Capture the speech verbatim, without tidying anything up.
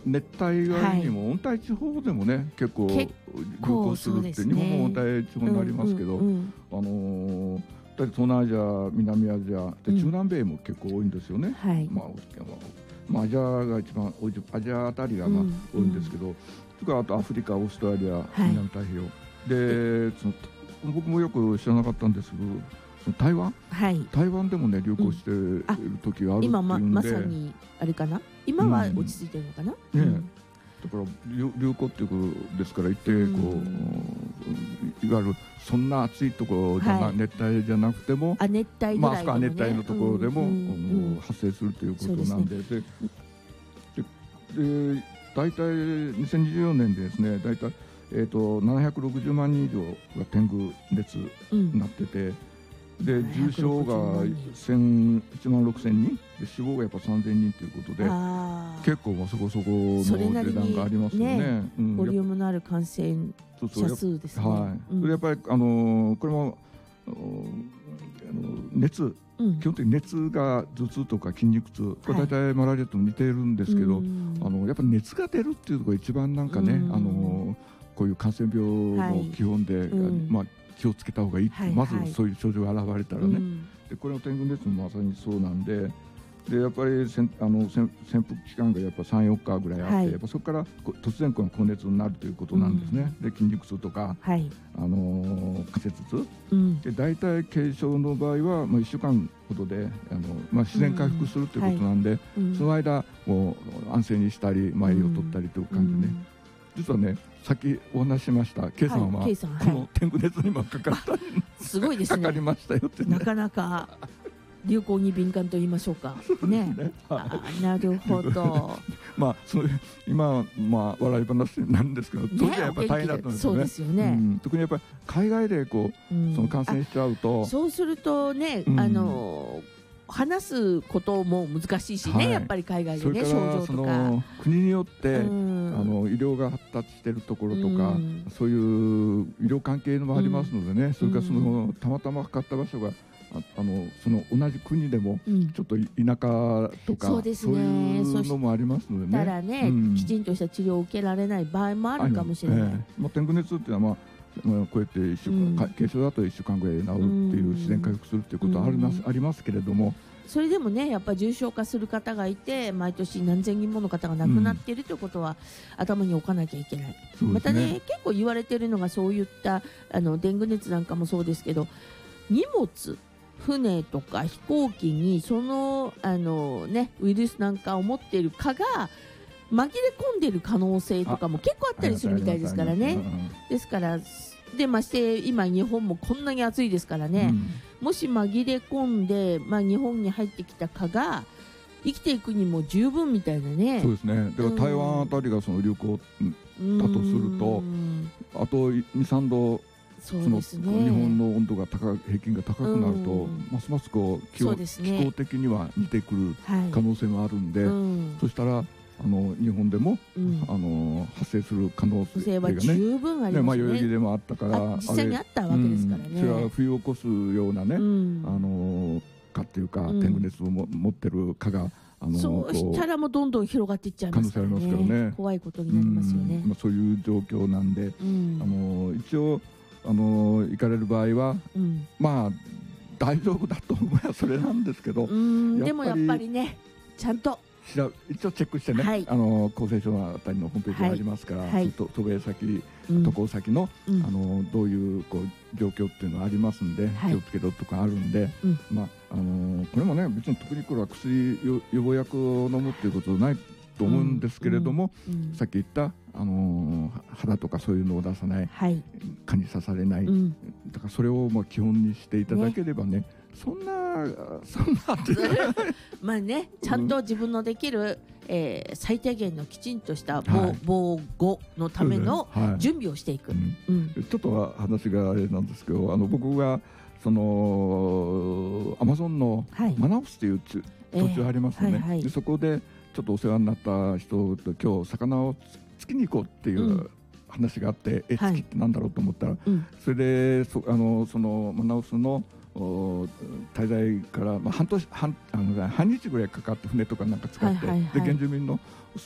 熱帯以外にも温帯地方でもね結構流行するって、日本も温帯地方になりますけど、あの東南アジア、南アジアで中南米も結構多いんですよね。まあまあ、アジアが一番多い、アジアあたりがまあ多いんですけど、それからあとアフリカ、オーストラリア、南太平洋で、その僕もよく知らなかったんですけど、その台湾、はい、台湾でもね流行している時があるっていうんで、今 ま, まさにあれかな、今は落ち着いてるのかな、 うん、ね、だから流行っていうことですから一定こう、うん、いわゆるそんな暑いところじゃな、はい、熱帯じゃなくても、 あ熱帯ぐらいでもね、 まあ、熱帯のところでも、うんうん、発生するということなんで、で、ね、で、で大体にせんにじゅうよねんでですね、大体えー、とななひゃくろくじゅうまんにん以上が天狗熱になってて、うん、で重症がいちまんろくせんにんで、死亡がやっぱさんぜんにんということで、結構そこそこの値段がありますよね。 ね、うん、ボリュームのある感染者数ですね。 はい、うん、やっぱり、あのー、これもあの熱、うん、基本的に熱が頭痛とか筋肉痛、これ大体マラリアと似てるんですけど、はい、あのやっぱり熱が出るっていうところが一番なんかね、うん、あのーこういう感染病の基本で、はい、うん、まあ、気をつけた方がいいって、はいはい、まずそういう症状が現れたらね、うん、でこれの天狗熱もまさにそうなんで、でやっぱりせんあの潜伏期間がやっぱさん、よっかぐらいあって、はい、やっぱそこから突然この高熱になるということなんですね。うん、で筋肉痛とか、はい、あのー、仮節痛、うん、で大体軽症の場合は、まあ、いっしゅうかんほどであの、まあ、自然回復するということなんで、うん、はい、その間もう安静にしたり、まあ、栄養を取ったりという感じでね、うん、実はね、さっきお話ししました K さんは、はい、この天狗熱にもかかった、はい、 すごいですね、 かかりましたよって、ね、 なかなか流行に敏感と言いましょうかね。あ、なるほどまあそれ今、まあ、笑い話なんですけど、当時はやっぱり大変だったんですよね。 そうですよね、うん、 特にやっぱり海外でこう、うん、その感染しちゃうと、 そうするとね、うん、あの話すことも難しいしね、はい、やっぱり海外でね、症状とかその国によって、うん、あの医療が発達しているところとか、うん、そういう医療関係もありますのでね、うん、それからそのたまたまかかった場所がああのその同じ国でもちょっと田舎とか、うん、そうですね、そういうのもありますのでね、 たらね、うん、きちんとした治療を受けられない場合もあるかもしれない。えーまあ、 天狗熱っていうのは、まあまあ、こうやっていっしゅうかん、うん、軽症だといっしゅうかんぐらいで治るっていう自然回復するっていうことはあります、うん、ありますけれども、 それでもね、やっぱ重症化する方がいて、毎年何千人もの方が亡くなっているということは、うん、頭に置かなきゃいけない、ね、またね、結構言われているのが、そういったあのデング熱なんかもそうですけど、荷物、船とか飛行機にその、あの、ね、ウイルスなんかを持っている蚊が紛れ込んでいる可能性とかも結構あったりするみたいですからね。ですからで、まして今日本もこんなに暑いですからね、うん、もし紛れ込んで、まあ、日本に入ってきた蚊が生きていくにも十分みたいなね。 そうですね。だから台湾あたりがその流行だとすると、あとに、さんどそうですね、 その日本の温度が高い、平均が高くなると、ますますこう気候、ね、気候的には似てくる可能性もあるんで、はい、うん、そしたらあの日本でも、うん、あの発生する可能性がね、 十分ありますね。 まあ、代々木でもあったから、 実際にあったわけですからね。 うん、それは冬を起こすようなね、うん、あの蚊っていうか、うん、天狗熱をも持ってる蚊が、あのそうしたらもうどんどん広がっていっちゃいますからね。 可能性ありますからね。 怖いことになりますよね。 うん、まあ、そういう状況なんで、うん、あの一応あの行かれる場合は、うん、まあ大丈夫だと思えばそれなんですけど、 うん、でもやっぱりね、ちゃんと一応チェックしてね、はい、あの厚生省のあたりのホームページがありますから、はい、渡米先、うん、渡航先の、うん、あのどういうこう状況っていうのはありますんで、はい、気をつけろとかあるんで、うん、まああのこれもね、別に特にこれは薬予防薬を飲むっていうことないと思うんですけれども、うんうん、さっき言った、あのー、肌とかそういうのを出さない、はい、蚊に刺されない、うん、だからそれをまあ基本にしていただければね、そんなそんなってまあね、ちゃんと自分のできる、うん、えー、最低限のきちんとした防、はい、防護のための準備をしていく、はい、 うんうん、ちょっと話があれなんですけど、あの僕がそのアマゾンのマナウスという土地ありますよね、えーはいはい、でそこでちょっとお世話になった人と今日魚をつきに行こうっていう話があって、うん、え、月ってなんだろうと思ったら、はい、それで そ, あのそのマナウスの滞在から、まあ、半年 半, あの半日ぐらいかかって船とかなんか使って、はいはいはい、で原住民の